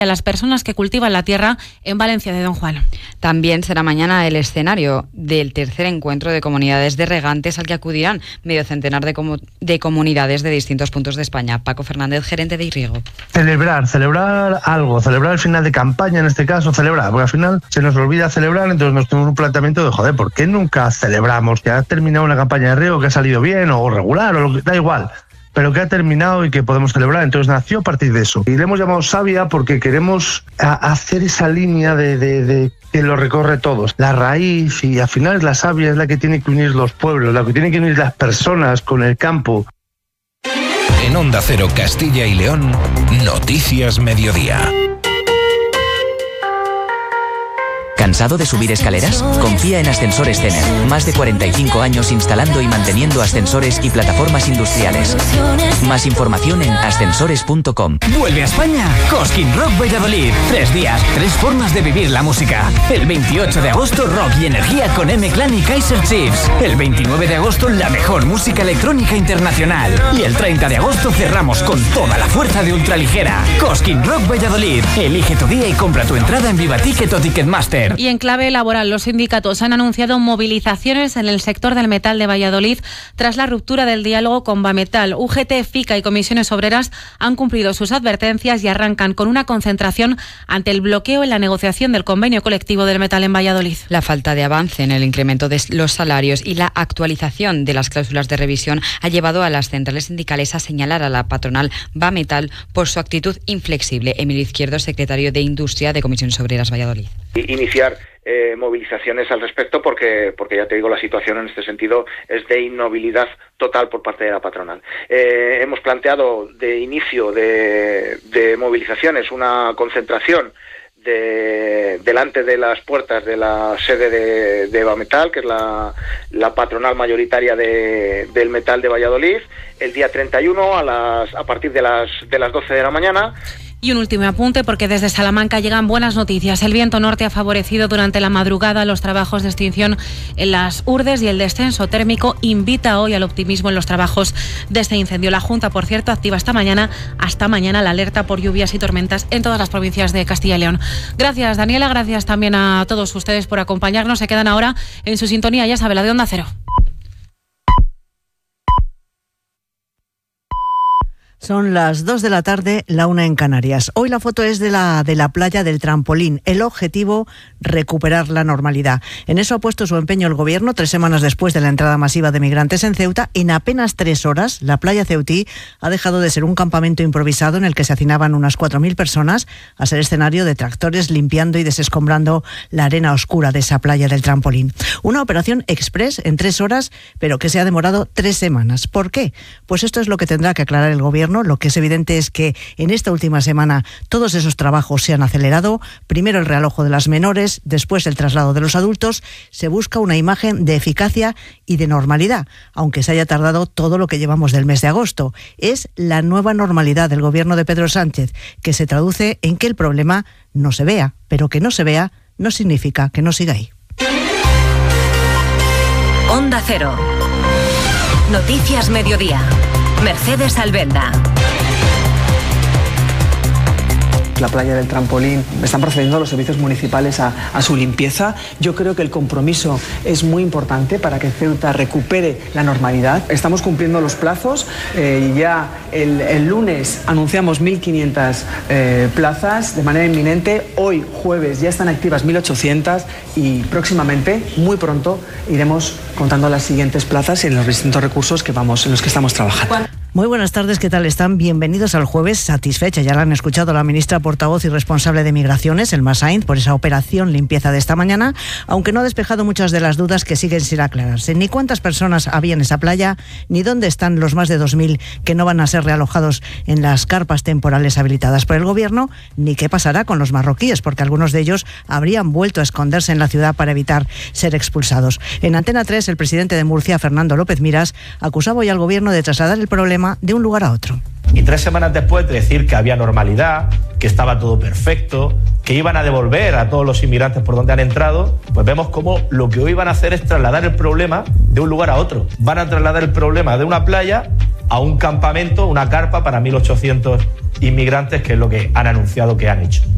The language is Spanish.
a las personas que cultivan la tierra en Valencia de Don Juan. También será mañana el escenario del tercer encuentro de comunidades de regantes al que acudirán medio centenar de comunidades de distintos puntos de España. Paco Fernández, gerente de Irriego. Celebrar algo, celebrar el final de campaña en este caso, porque al final se nos olvida celebrar, entonces nos tenemos un planteamiento de joder, ¿por qué nunca celebramos que ha terminado una campaña de riego que ha salido bien o regular o lo que da igual? Pero que ha terminado y que podemos celebrar. Entonces nació a partir de eso. Y le hemos llamado Savia porque queremos hacer esa línea de que lo recorre todos. La raíz, y al final es la savia, es la que tiene que unir los pueblos, la que tiene que unir las personas con el campo. En Onda Cero Castilla y León, Noticias Mediodía. ¿Cansado de subir escaleras? Confía en Ascensores Zener. Más de 45 años instalando y manteniendo ascensores y plataformas industriales. Más información en ascensores.com. Vuelve a España Cosquín Rock Valladolid. 3 días, 3 formas de vivir la música. El 28 de agosto, rock y energía con M-Clan y Kaiser Chiefs. El 29 de agosto, la mejor música electrónica internacional. Y el 30 de agosto cerramos con toda la fuerza de ultraligera. Cosquín Rock Valladolid. Elige tu día y compra tu entrada en Vivaticket o Ticketmaster. Y en clave laboral, los sindicatos han anunciado movilizaciones en el sector del metal de Valladolid tras la ruptura del diálogo con Bametal. UGT, FICA y Comisiones Obreras han cumplido sus advertencias y arrancan con una concentración ante el bloqueo en la negociación del convenio colectivo del metal en Valladolid. La falta de avance en el incremento de los salarios y la actualización de las cláusulas de revisión ha llevado a las centrales sindicales a señalar a la patronal Bametal por su actitud inflexible. Emilio Izquierdo, secretario de Industria de Comisiones Obreras Valladolid. Iniciar movilizaciones al respecto porque ya te digo, la situación en este sentido es de inmovilidad total por parte de la patronal. Hemos planteado de inicio de movilizaciones una concentración delante de las puertas de la sede de Bametal, que es la patronal mayoritaria del metal de Valladolid, el día 31 a partir de las 12 de la mañana. Y un último apunte, porque desde Salamanca llegan buenas noticias. El viento norte ha favorecido durante la madrugada los trabajos de extinción en las Urdes y el descenso térmico invita hoy al optimismo en los trabajos de este incendio. La Junta, por cierto, activa hasta mañana la alerta por lluvias y tormentas en todas las provincias de Castilla y León. Gracias, Daniela, gracias también a todos ustedes por acompañarnos. Se quedan ahora en su sintonía, ya sabe, la de Onda Cero. Son las 2 de la tarde, la 1 en Canarias. Hoy la foto es de la playa del Trampolín. El objetivo, recuperar la normalidad. En eso ha puesto su empeño el Gobierno 3 semanas después de la entrada masiva de migrantes en Ceuta. En apenas 3 horas, la playa ceutí ha dejado de ser un campamento improvisado en el que se hacinaban unas 4.000 personas a ser escenario de tractores limpiando y desescombrando la arena oscura de esa playa del Trampolín. Una operación express en 3 horas, pero que se ha demorado 3 semanas. ¿Por qué? Pues esto es lo que tendrá que aclarar el Gobierno. Lo que es evidente es que en esta última semana todos esos trabajos se han acelerado. Primero el realojo de las menores, después el traslado de los adultos. Se busca una imagen de eficacia y de normalidad, aunque se haya tardado todo lo que llevamos del mes de agosto. Es la nueva normalidad del Gobierno de Pedro Sánchez, que se traduce en que el problema no se vea, pero que no se vea no significa que no siga ahí. Onda Cero. Noticias Mediodía. Mercedes Albenda. La playa del Trampolín, están procediendo los servicios municipales a su limpieza. Yo creo que el compromiso es muy importante para que Ceuta recupere la normalidad. Estamos cumpliendo los plazos. Ya el lunes anunciamos 1.500 plazas de manera inminente. Hoy, jueves, ya están activas 1.800 y próximamente, muy pronto, iremos contando las siguientes plazas en los distintos recursos en los que estamos trabajando. Muy buenas tardes, ¿qué tal están? Bienvenidos al jueves. Satisfecha, ya la han escuchado la ministra portavoz y responsable de Migraciones, Elma Sainz, por esa operación limpieza de esta mañana, aunque no ha despejado muchas de las dudas que siguen sin aclararse. Ni cuántas personas había en esa playa, ni dónde están los más de 2.000 que no van a ser realojados en las carpas temporales habilitadas por el Gobierno, ni qué pasará con los marroquíes, porque algunos de ellos habrían vuelto a esconderse en la ciudad para evitar ser expulsados. En Antena 3, el presidente de Murcia, Fernando López Miras, acusaba hoy al Gobierno de trasladar el problema de un lugar a otro. Y 3 semanas después de decir que había normalidad, que estaba todo perfecto, que iban a devolver a todos los inmigrantes por donde han entrado, pues vemos cómo lo que hoy van a hacer es trasladar el problema de un lugar a otro. Van a trasladar el problema de una playa a un campamento, una carpa para 1.800 inmigrantes, que es lo que han anunciado que han hecho.